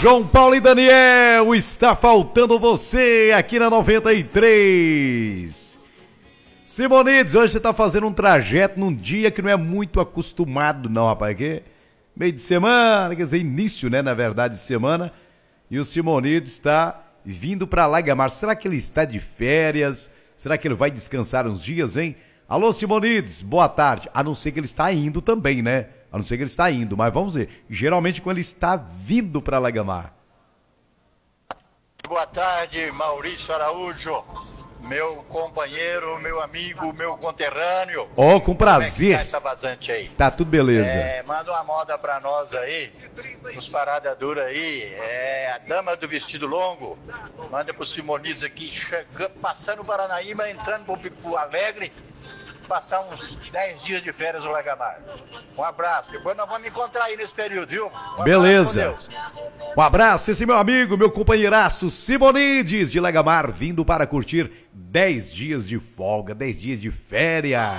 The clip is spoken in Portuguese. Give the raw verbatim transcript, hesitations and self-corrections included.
João Paulo e Daniel, está faltando você aqui na noventa e três. Simonides, hoje você está fazendo um trajeto num dia que não é muito acostumado não, rapaz, que meio de semana, quer dizer, início, né, na verdade, de semana, e o Simonides está vindo para Lagamar. Será que ele está de férias? Será que ele vai descansar uns dias, hein? Alô, Simonides, boa tarde. A não ser que ele está indo também, né? A não ser que ele está indo, mas vamos ver. Geralmente quando ele está vindo para Lagamar. Boa tarde, Maurício Araújo, meu companheiro, meu amigo, meu conterrâneo. Ó, oh, com prazer. Como é que tá essa vazante aí? Tá tudo beleza. É, manda uma moda pra nós aí, os parada dura aí, é a dama do vestido longo. Manda pro Simonides aqui, chegando, passando o Paranaíba, entrando pro Pico Alegre, passar uns dez dias de férias no Lagamar. Um abraço, depois nós vamos encontrar aí nesse período, viu? Um beleza. Um abraço, esse meu amigo, meu companheiraço Simonides de Lagamar, vindo para curtir dez dias de folga, dez dias de férias.